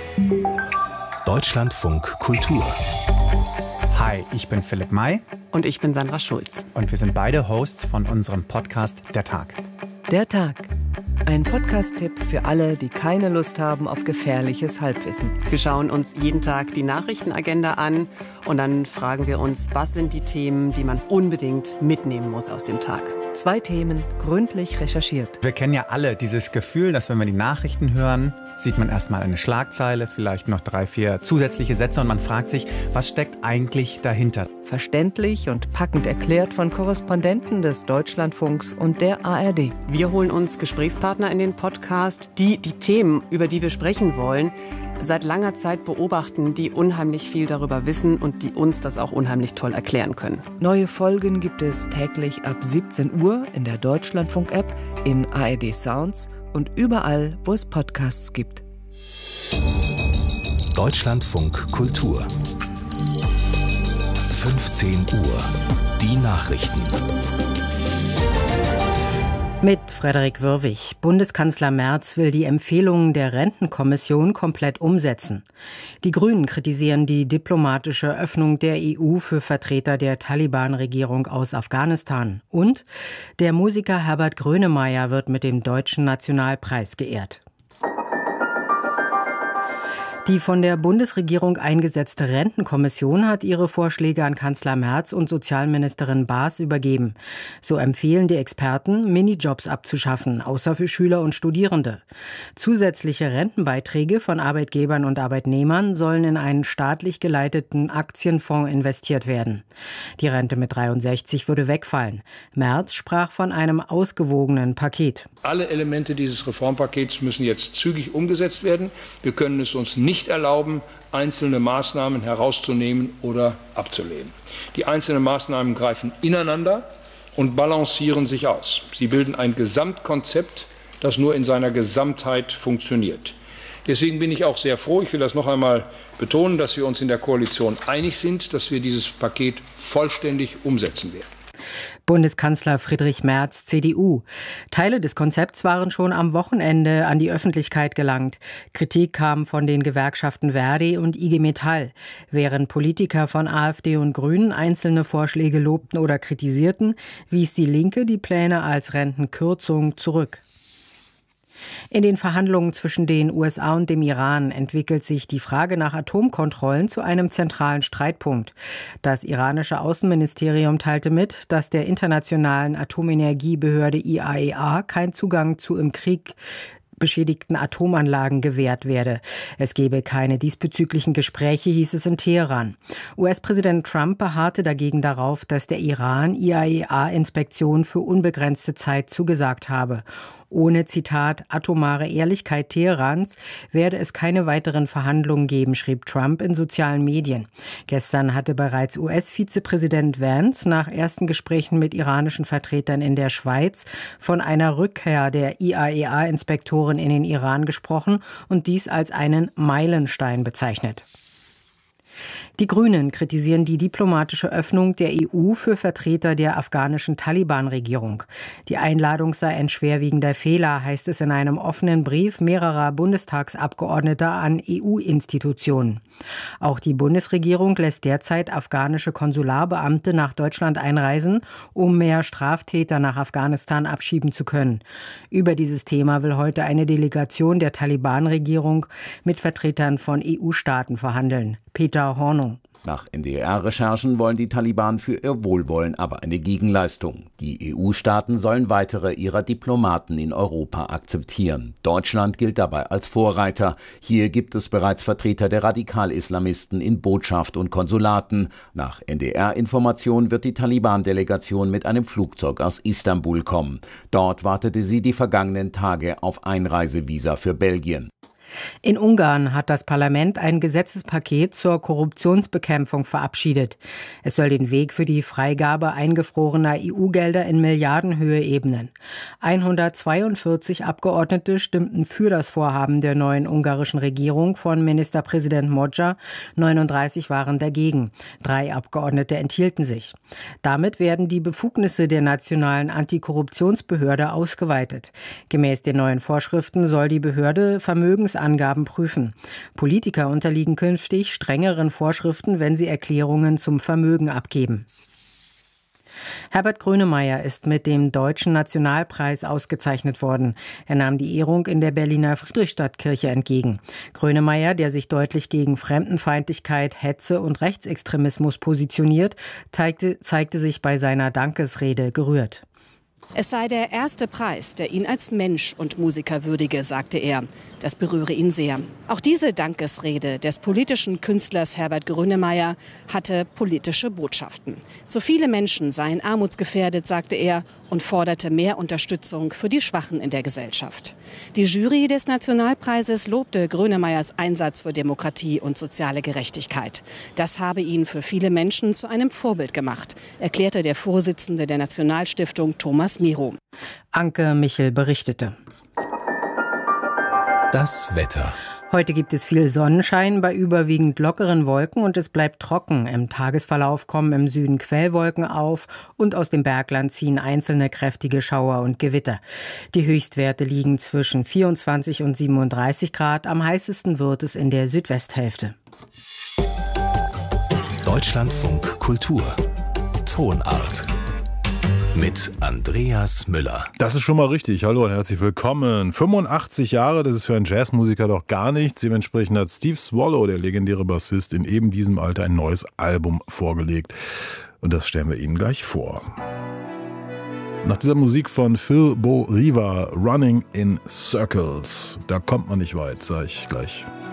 Deutschlandfunk Kultur. Hi, ich bin Philipp May. Und ich bin Sandra Schulz. Und wir sind beide Hosts von unserem Podcast Der Tag. Der Tag. Ein Podcast-Tipp für alle, die keine Lust haben auf gefährliches Halbwissen. Wir schauen uns jeden Tag die Nachrichtenagenda an und dann fragen wir uns, was sind die Themen, die man unbedingt mitnehmen muss aus dem Tag. 2 Themen, gründlich recherchiert. Wir kennen ja alle dieses Gefühl, dass wenn wir die Nachrichten hören, sieht man erstmal eine Schlagzeile, vielleicht noch 3, 4 zusätzliche Sätze und man fragt sich, was steckt eigentlich dahinter? Verständlich und packend erklärt von Korrespondenten des Deutschlandfunks und der ARD. Wir holen uns Gesprächspartner in den Podcast, die Themen, über die wir sprechen wollen, seit langer Zeit beobachten, die unheimlich viel darüber wissen und die uns das auch unheimlich toll erklären können. Neue Folgen gibt es täglich ab 17 Uhr in der Deutschlandfunk-App, in ARD Sounds und überall, wo es Podcasts gibt. Deutschlandfunk Kultur. 15 Uhr. Die Nachrichten. Mit Frederik Wörwig. Bundeskanzler Merz will die Empfehlungen der Rentenkommission komplett umsetzen. Die Grünen kritisieren die diplomatische Öffnung der EU für Vertreter der Taliban-Regierung aus Afghanistan. Und der Musiker Herbert Grönemeyer wird mit dem Deutschen Nationalpreis geehrt. Die von der Bundesregierung eingesetzte Rentenkommission hat ihre Vorschläge an Kanzler Merz und Sozialministerin Baas übergeben. So empfehlen die Experten, Minijobs abzuschaffen, außer für Schüler und Studierende. Zusätzliche Rentenbeiträge von Arbeitgebern und Arbeitnehmern sollen in einen staatlich geleiteten Aktienfonds investiert werden. Die Rente mit 63 würde wegfallen. Merz sprach von einem ausgewogenen Paket. Alle Elemente dieses Reformpakets müssen jetzt zügig umgesetzt werden. Wir können es uns nicht erlauben, einzelne Maßnahmen herauszunehmen oder abzulehnen. Die einzelnen Maßnahmen greifen ineinander und balancieren sich aus. Sie bilden ein Gesamtkonzept, das nur in seiner Gesamtheit funktioniert. Deswegen bin ich auch sehr froh, ich will das noch einmal betonen, dass wir uns in der Koalition einig sind, dass wir dieses Paket vollständig umsetzen werden. Bundeskanzler Friedrich Merz, CDU. Teile des Konzepts waren schon am Wochenende an die Öffentlichkeit gelangt. Kritik kam von den Gewerkschaften Verdi und IG Metall. Während Politiker von AfD und Grünen einzelne Vorschläge lobten oder kritisierten, wies die Linke die Pläne als Rentenkürzung zurück. In den Verhandlungen zwischen den USA und dem Iran entwickelt sich die Frage nach Atomkontrollen zu einem zentralen Streitpunkt. Das iranische Außenministerium teilte mit, dass der internationalen Atomenergiebehörde IAEA kein Zugang zu im Krieg beschädigten Atomanlagen gewährt werde. Es gebe keine diesbezüglichen Gespräche, hieß es in Teheran. US-Präsident Trump beharrte dagegen darauf, dass der Iran IAEA-Inspektionen für unbegrenzte Zeit zugesagt habe. Ohne, Zitat, atomare Ehrlichkeit Teherans werde es keine weiteren Verhandlungen geben, schrieb Trump in sozialen Medien. Gestern hatte bereits US-Vizepräsident Vance nach ersten Gesprächen mit iranischen Vertretern in der Schweiz von einer Rückkehr der IAEA-Inspektoren in den Iran gesprochen und dies als einen Meilenstein bezeichnet. Die Grünen kritisieren die diplomatische Öffnung der EU für Vertreter der afghanischen Taliban-Regierung. Die Einladung sei ein schwerwiegender Fehler, heißt es in einem offenen Brief mehrerer Bundestagsabgeordneter an EU-Institutionen. Auch die Bundesregierung lässt derzeit afghanische Konsularbeamte nach Deutschland einreisen, um mehr Straftäter nach Afghanistan abschieben zu können. Über dieses Thema will heute eine Delegation der Taliban-Regierung mit Vertretern von EU-Staaten verhandeln. Peter Hornung. Nach NDR-Recherchen wollen die Taliban für ihr Wohlwollen aber eine Gegenleistung. Die EU-Staaten sollen weitere ihrer Diplomaten in Europa akzeptieren. Deutschland gilt dabei als Vorreiter. Hier gibt es bereits Vertreter der Radikal-Islamisten in Botschaft und Konsulaten. Nach NDR-Informationen wird die Taliban-Delegation mit einem Flugzeug aus Istanbul kommen. Dort wartete sie die vergangenen Tage auf Einreisevisa für Belgien. In Ungarn hat das Parlament ein Gesetzespaket zur Korruptionsbekämpfung verabschiedet. Es soll den Weg für die Freigabe eingefrorener EU-Gelder in Milliardenhöhe ebnen. 142 Abgeordnete stimmten für das Vorhaben der neuen ungarischen Regierung von Ministerpräsident Magyar, 39 waren dagegen. 3 Abgeordnete enthielten sich. Damit werden die Befugnisse der nationalen Antikorruptionsbehörde ausgeweitet. Gemäß den neuen Vorschriften soll die Behörde Emissionsangaben prüfen. Politiker unterliegen künftig strengeren Vorschriften, wenn sie Erklärungen zum Vermögen abgeben. Herbert Grönemeyer ist mit dem Deutschen Nationalpreis ausgezeichnet worden. Er nahm die Ehrung in der Berliner Friedrichstadtkirche entgegen. Grönemeyer, der sich deutlich gegen Fremdenfeindlichkeit, Hetze und Rechtsextremismus positioniert, zeigte sich bei seiner Dankesrede gerührt. Es sei der erste Preis, der ihn als Mensch und Musiker würdige, sagte er. Das berühre ihn sehr. Auch diese Dankesrede des politischen Künstlers Herbert Grönemeyer hatte politische Botschaften. So viele Menschen seien armutsgefährdet, sagte er, und forderte mehr Unterstützung für die Schwachen in der Gesellschaft. Die Jury des Nationalpreises lobte Grönemeyers Einsatz für Demokratie und soziale Gerechtigkeit. Das habe ihn für viele Menschen zu einem Vorbild gemacht, erklärte der Vorsitzende der Nationalstiftung Thomas Miro. Anke Michel berichtete. Das Wetter. Heute gibt es viel Sonnenschein bei überwiegend lockeren Wolken und es bleibt trocken. Im Tagesverlauf kommen im Süden Quellwolken auf und aus dem Bergland ziehen einzelne kräftige Schauer und Gewitter. Die Höchstwerte liegen zwischen 24 und 37 Grad. Am heißesten wird es in der Südwesthälfte. Deutschlandfunk Kultur. Tonart. Mit Andreas Müller. Das ist schon mal richtig. Hallo und herzlich willkommen. 85 Jahre, das ist für einen Jazzmusiker doch gar nichts. Dementsprechend hat Steve Swallow, der legendäre Bassist, in eben diesem Alter ein neues Album vorgelegt. Und das stellen wir Ihnen gleich vor. Nach dieser Musik von Phil Bo Riva, Running in Circles. Da kommt man nicht weit, sag ich gleich.